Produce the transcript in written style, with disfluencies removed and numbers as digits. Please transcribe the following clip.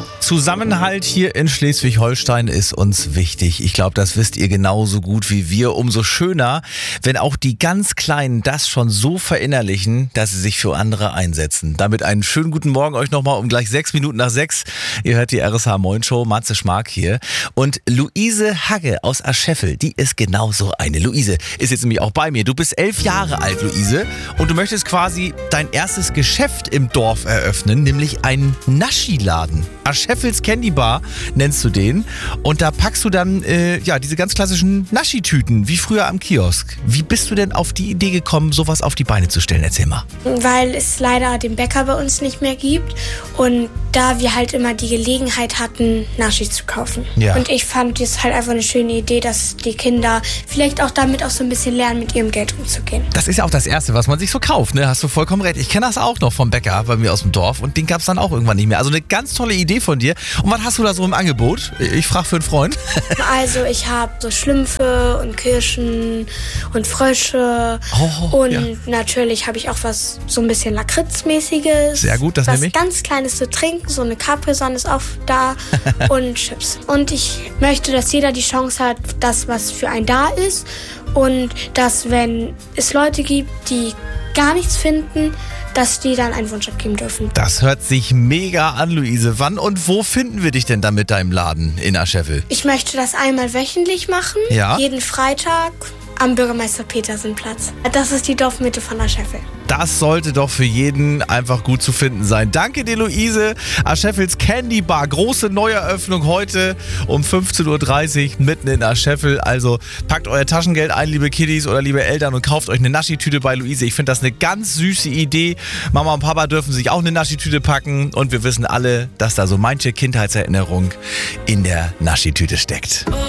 Zusammenhalt hier in Schleswig-Holstein ist uns wichtig. Ich glaube, das wisst ihr genauso gut wie wir. Umso schöner, wenn auch die ganz Kleinen das schon so verinnerlichen, dass sie sich für andere einsetzen. Damit einen schönen guten Morgen euch nochmal um gleich 6 Minuten nach 6. Ihr hört die RSH Moin Show, Matze Schmark hier. Und Luise Hagge aus Ascheffel, die ist genauso eine. Luise ist jetzt nämlich auch bei mir. Du bist 11 Jahre alt, Luise. Und du möchtest quasi dein erstes Geschäft im Dorf eröffnen, nämlich einen Naschi-Laden. Ascheffels Candy Bar nennst du den. Und da packst du dann diese ganz klassischen Naschi-Tüten, wie früher am Kiosk. Wie bist du denn auf die Idee gekommen, sowas auf die Beine zu stellen? Erzähl mal. Weil es leider den Bäcker bei uns nicht mehr gibt und da wir halt immer die Gelegenheit hatten, Naschi zu kaufen. Ja. Und ich fand es halt einfach eine schöne Idee, dass die Kinder vielleicht auch damit auch so ein bisschen lernen, mit ihrem Geld umzugehen. Das ist ja auch das Erste, was man sich so kauft, ne? Hast du vollkommen recht. Ich kenne das auch noch vom Bäcker bei mir aus dem Dorf und den gab es dann auch irgendwann nicht mehr. Also eine ganz tolle Idee von dir. Und was hast du da so im Angebot? Ich frage für einen Freund. Also ich habe so Schlümpfe und Kirschen und Frösche und natürlich habe ich auch was so ein bisschen Lakritzmäßiges. Sehr gut, das nehme ich. Was ganz Kleines zu trinken, so eine Capri-Sonne ist auch da und Chips. Und ich möchte, dass jeder die Chance hat, das, was für einen da ist und dass, wenn es Leute gibt, die gar nichts finden, dass die dann einen Wunsch abgeben dürfen. Das hört sich mega an, Luise. Wann und wo finden wir dich denn da mit deinem Laden in Ascheffel? Ich möchte das einmal wöchentlich machen, jeden Freitag am Bürgermeister-Petersen-Platz. Das ist die Dorfmitte von Ascheffel. Das sollte doch für jeden einfach gut zu finden sein. Danke dir, Luise. Ascheffels Candy Bar, große Neueröffnung heute um 15.30 Uhr mitten in Ascheffel. Also packt euer Taschengeld ein, liebe Kiddies oder liebe Eltern, und kauft euch eine Naschi-Tüte bei Luise. Ich finde das eine ganz süße Idee. Mama und Papa dürfen sich auch eine Naschi-Tüte packen. Und wir wissen alle, dass da so manche Kindheitserinnerung in der Naschi-Tüte steckt.